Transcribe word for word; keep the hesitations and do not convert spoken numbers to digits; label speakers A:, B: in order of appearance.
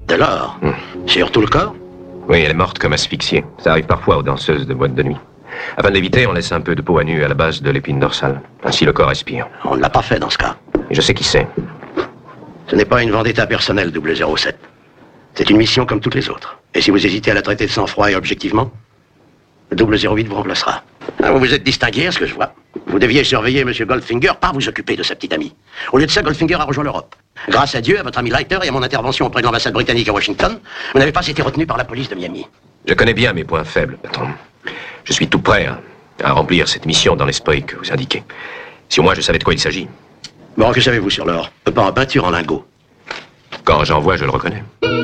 A: De l'or hmm. Sur tout le corps?
B: Oui, elle est morte comme asphyxiée. Ça arrive parfois aux danseuses de boîte de nuit. Afin de l'éviter, on laisse un peu de peau à nu à la base de l'épine dorsale. Ainsi, le corps respire.
A: On ne l'a pas fait dans ce cas.
B: Et je sais qui c'est.
A: Ce n'est pas une vendetta personnelle, double zéro sept. C'est une mission comme toutes les autres. Et si vous hésitez à la traiter de sang-froid et objectivement, le double zéro huit vous remplacera. Ah, vous vous êtes distingué, à ce que je vois. Vous deviez surveiller M. Goldfinger, pas vous occuper de sa petite amie. Au lieu de ça, Goldfinger a rejoint l'Europe. Grâce à Dieu, à votre ami Leiter et à mon intervention auprès de l'ambassade britannique à Washington, vous n'avez pas été retenu par la police de Miami.
B: Je connais bien mes points faibles, patron. Je suis tout prêt à, à remplir cette mission dans l'esprit que vous indiquez. Si au moins je savais de quoi il s'agit.
A: Bon, que savez-vous sur l'or? Pas en peinture, en lingots.
B: Quand j'en vois, je le reconnais.